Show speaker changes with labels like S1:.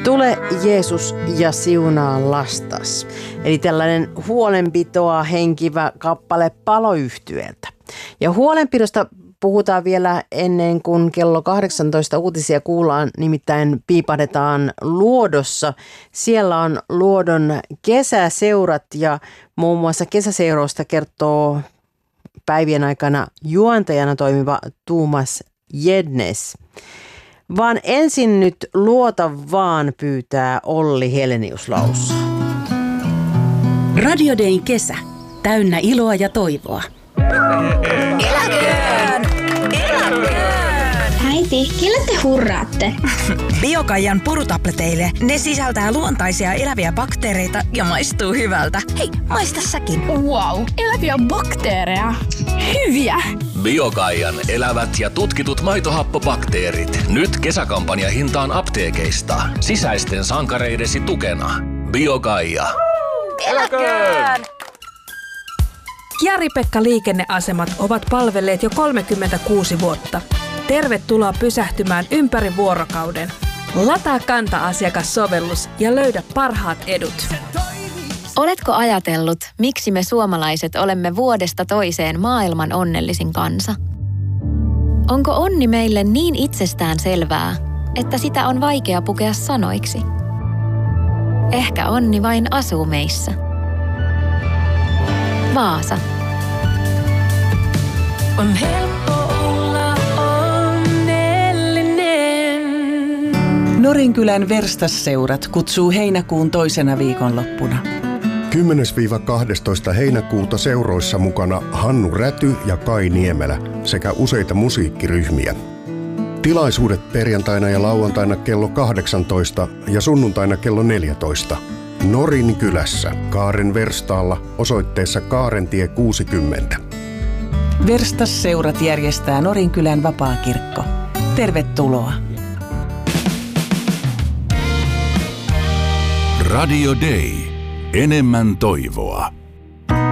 S1: Tule Jeesus ja siunaa lastas. Eli tällainen huolenpitoa henkivä kappale Paloyhtyeltä. Ja huolenpidosta puhutaan vielä ennen kuin kello 18 uutisia kuullaan, nimittäin piipahdetaan Luodossa. Siellä on Luodon kesäseurat ja muun muassa kesäseuroista kertoo päivien aikana juontajana toimiva Tuomas Jednes. Vaan ensin nyt luota vaan, pyytää Olli Helenius lausua.
S2: Radio Dayn kesä. Täynnä iloa ja toivoa.
S3: Eläköön! Eläköön!
S4: Äiti, kelle te hurraatte?
S3: Biokaijan purutableteille. Ne sisältää luontaisia eläviä bakteereita ja maistuu hyvältä. Hei, maista säkin.
S4: Wow, eläviä bakteereja. Hyviä!
S5: Biokaijan elävät ja tutkitut maitohappobakteerit. Nyt kesäkampanjahintaan apteekeista. Sisäisten sankareidesi tukena. Biokaija.
S3: Eläköön!
S6: Jari-Pekka liikenneasemat ovat palvelleet jo 36 vuotta. Tervetuloa pysähtymään ympäri vuorokauden. Lataa Kanta-asiakassovellus ja löydä parhaat edut.
S7: Oletko ajatellut, miksi me suomalaiset olemme vuodesta toiseen maailman onnellisin kansa? Onko onni meille niin itsestään selvää, että sitä on vaikea pukea sanoiksi? Ehkä onni vain asuu meissä. Vaasa.
S6: On helppo olla onnellinen.
S2: Norinkylän verstasseurat kutsuu heinäkuun toisena viikonloppuna.
S8: 10-12 heinäkuuta seuroissa mukana Hannu Räty ja Kai Niemelä sekä useita musiikkiryhmiä. Tilaisuudet perjantaina ja lauantaina kello 18 ja sunnuntaina kello 14. Norinkylässä Kaaren verstaalla osoitteessa Kaarentie 60.
S2: Verstasseurat järjestää Norinkylän vapaakirkko. Tervetuloa.
S9: Radio Day. Enemmän toivoa.